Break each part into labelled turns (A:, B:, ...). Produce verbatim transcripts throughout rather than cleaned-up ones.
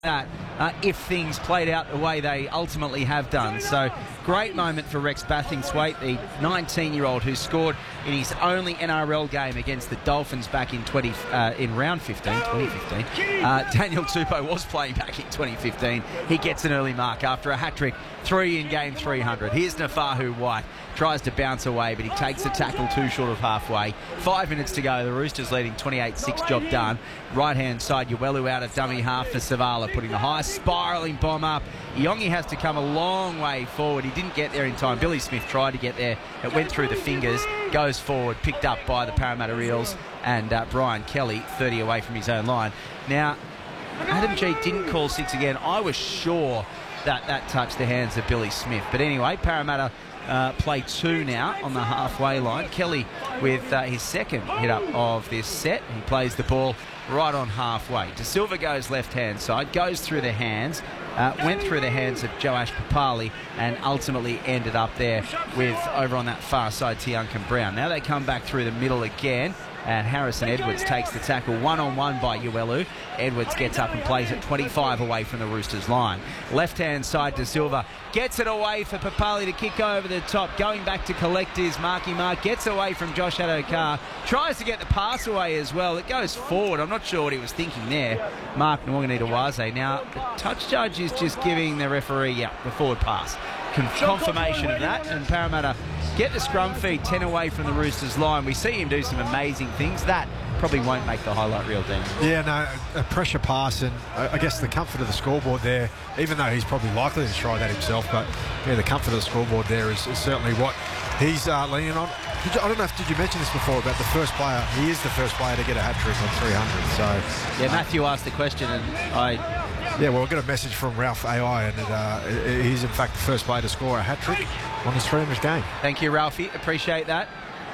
A: that uh, if things played out the way they ultimately have done. So great moment for Rex Bathingthwaite, the nineteen-year-old who scored in his only N R L game against the Dolphins back in twenty uh, in round fifteen, twenty fifteen. Uh, Daniel Tupou was playing back in twenty fifteen. He gets an early mark after a hat-trick, three in game three hundred. Here's Nafahu White, tries to bounce away, but he takes the tackle too short of halfway. Five minutes to go. The Roosters leading twenty-eight six. Job done. Right-hand side, Uelu out of dummy half for Savala, putting the high spiralling bomb up. Iongi has to come a long way forward. He didn't get there in time. Billy Smith tried to get there. It went through the fingers, goes forward, picked up by the Parramatta Eels, and uh, Brian Kelly, thirty away from his own line. Now, Adam G didn't call six again. I was sure that that touched the hands of Billy Smith. But anyway, Parramatta Uh, play two now on the halfway line. Kelly with uh, his second hit up of this set. He plays the ball right on halfway. De Silva goes left-hand side, goes through the hands, uh, went through the hands of Joash Papali, and ultimately ended up there with, over on that far side, Tiuncan Brown. Now they come back through the middle again, and Harrison Edwards takes the tackle one-on-one by Uelu. Edwards gets up and plays it twenty-five away from the Roosters' line. Left-hand side to Silva. Gets it away for Papali to kick over the top. Going back to collect is Marky Mark. Gets away from Josh Addo-Carr. Tries to get the pass away as well. It goes forward. I'm not sure what he was thinking there. Mark Nwanganita-Waze. Now, the touch judge is just giving the referee, yeah, the forward pass. Con confirmation of that, and Parramatta get the scrum feed ten away from the Roosters' line. We see him do some amazing things. That probably won't make the highlight reel, Dean.
B: Yeah, no, a pressure pass, and I guess the comfort of the scoreboard there, even though he's probably likely to try that himself, but yeah, the comfort of the scoreboard there is, is certainly what he's uh, leaning on. Did you, I don't know if did you mention this before about the first player? He is the first player to get a hat-trick on three hundred. So
A: yeah, Matthew asked the question, and I...
B: Yeah, well, we got a message from Ralph A I, and it, uh, he's in fact the first player to score a hat-trick on his three hundredth game.
A: Thank you, Ralphie. Appreciate that.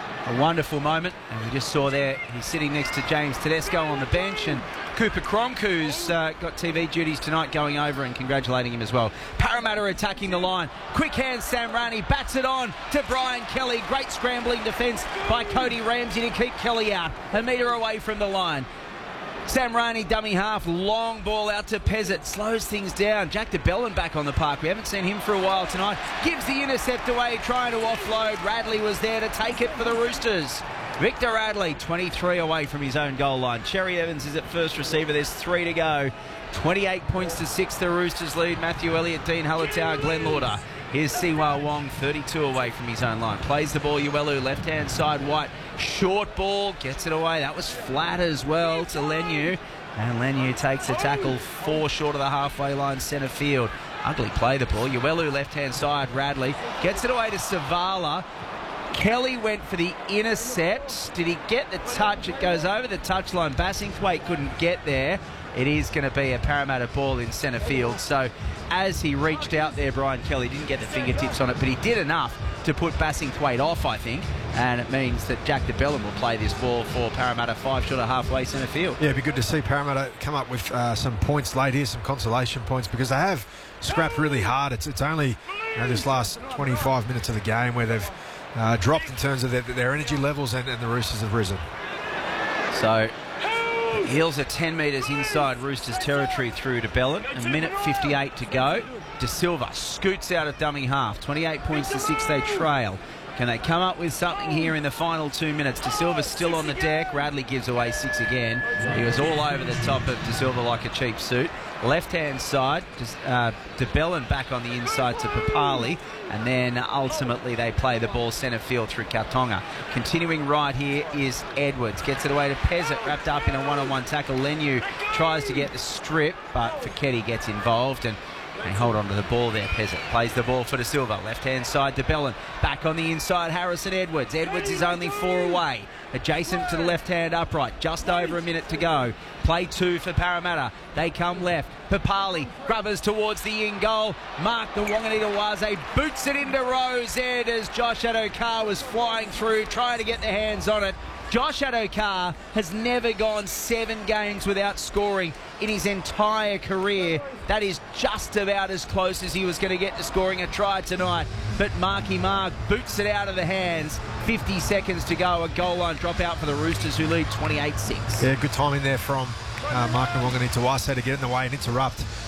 A: A wonderful moment. And we just saw there, he's sitting next to James Tedesco on the bench, and Cooper Cronk, who's uh, got T V duties tonight, going over and congratulating him as well. Parramatta attacking the line. Quick hand, Sam Rani bats it on to Brian Kelly. Great scrambling defence by Cody Ramsey to keep Kelly out. A metre away from the line. Sam Rani, dummy half, long ball out to Pezzett, slows things down. Jack de Belin back on the park. We haven't seen him for a while tonight. Gives the intercept away, trying to offload. Radley was there to take it for the Roosters. Victor Radley, twenty-three away from his own goal line. Cherry Evans is at first receiver. There's three to go. twenty-eight points to six, the Roosters lead. Matthew Elliott, Dean Hallertau, Glenn Lauder. Here's Siwa Wong, thirty-two away from his own line. Plays the ball, Uelu, left-hand side, White. Short ball, gets it away. That was flat as well to Leniu. And Leniu takes the tackle, four short of the halfway line, centre field. Ugly play the ball. Uelu, left-hand side, Radley. Gets it away to Savala. Kelly went for the intercept. Did he get the touch? It goes over the touchline. Bassingthwaite couldn't get there. It is going to be a Parramatta ball in centre field. So as he reached out there, Brian Kelly didn't get the fingertips on it, but he did enough to put Bassingthwaite off, I think. And it means that Jack de Belin will play this ball for Parramatta, five short of halfway centre field.
B: Yeah, it'd be good to see Parramatta come up with uh, some points late here, some consolation points, because they have scrapped really hard. It's, it's only you know, this last twenty-five minutes of the game where they've uh, dropped in terms of their, their energy levels, and, and the Roosters have risen.
A: So Heels are ten metres inside Roosters territory through to Belin. A minute fifty-eight to go. De Silva scoots out of dummy half. twenty-eight points to six, they trail. Can they come up with something here in the final two minutes? De Silva still on the deck. Radley gives away six again. He was all over the top of De Silva like a cheap suit. Left-hand side, uh, de Belin back on the inside to Papali, and then ultimately they play the ball centre field through Kautonga. Continuing right here is Edwards. Gets it away to Pezzett, wrapped up in a one-on-one tackle. Leniu tries to get the strip, but Feketi gets involved, and they hold on to the ball there. Pezzett plays the ball for De Silva. Left-hand side to Belin. Back on the inside, Harrison Edwards. Edwards is only four away. Adjacent to the left-hand upright. Just over a minute to go. Play two for Parramatta. They come left. Papali grubbers towards the in-goal. Mark Nwanganita-Waze boots it into Rose Ed as Josh Addo-Carr was flying through, trying to get the hands on it. Josh Addo-Carr has never gone seven games without scoring in his entire career. That is just about as close as he was going to get to scoring a try tonight. But Marky Mark boots it out of the hands. fifty seconds to go. A goal line dropout for the Roosters, who lead twenty-eight six.
B: Yeah, good timing there from uh, Mark Nwonga to Wase to get in the way and interrupt